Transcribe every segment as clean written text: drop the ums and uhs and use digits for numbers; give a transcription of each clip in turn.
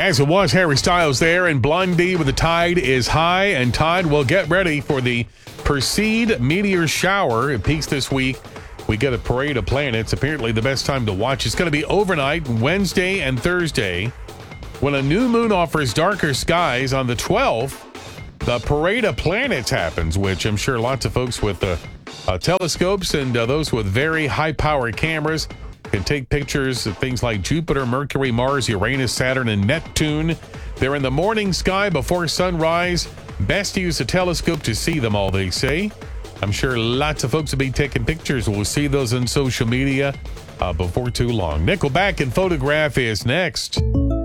As it was, Harry Styles there, and Blondie with The Tide is High, and Tide will get ready for the Perseid meteor shower. It peaks this week. We get a parade of planets. Apparently the best time to watch. It's going to be overnight, Wednesday and Thursday. When a new moon offers darker skies on the 12th, the parade of planets happens, which I'm sure lots of folks with telescopes and those with very high-powered cameras can take pictures of things like Jupiter, Mercury, Mars, Uranus, Saturn, and Neptune. They're in the morning sky before sunrise. Best to use a telescope to see them all, they say. I'm sure lots of folks will be taking pictures. We'll see those on social media before too long. Nickelback and Photograph is next.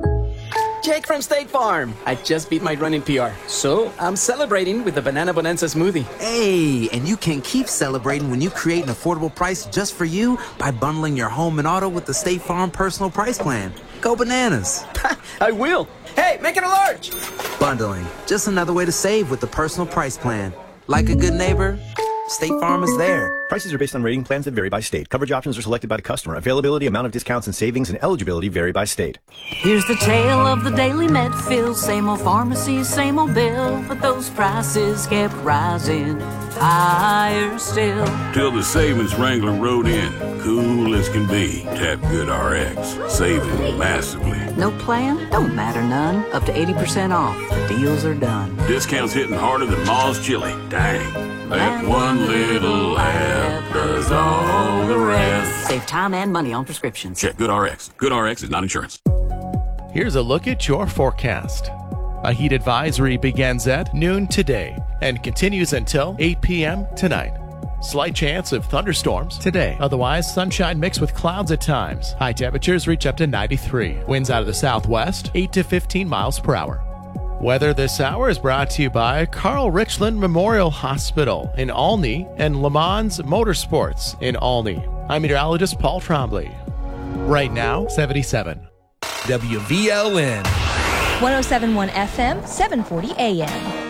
Jake from State Farm. I just beat my running PR, so I'm celebrating with the Banana Bonanza smoothie. Hey, and you can keep celebrating when you create an affordable price just for you by bundling your home and auto with the State Farm Personal Price Plan. Go bananas. I will. Hey, make it a large. Bundling, just another way to save with the Personal Price Plan. Like a good neighbor, State Farm is there. Prices are based on rating plans that vary by state. Coverage options are selected by the customer. Availability, amount of discounts and savings, and eligibility vary by state. Here's the tale of the daily med fill. Same old pharmacy, same old bill. But those prices kept rising higher still. Till the savings Wrangler rode in. Cool as can be. Tap GoodRx. Saving massively. No plan? Don't matter none. Up to 80% off. The deals are done. Discounts hitting harder than Ma's chili. Dang. That one little app does all the rest. Save time and money on prescriptions. Check GoodRx. GoodRx is not insurance. Here's a look at your forecast. A heat advisory begins at noon today and continues until 8 p.m. tonight. Slight chance of thunderstorms today. Otherwise, sunshine mixed with clouds at times. High temperatures reach up to 93. Winds out of the southwest, 8 to 15 miles per hour. Weather this hour is brought to you by Carl Richland Memorial Hospital in Olney and Le Mans Motorsports in Olney. I'm meteorologist Paul Trombley. Right now, 77. WVLN. 107.1 FM, 740 AM.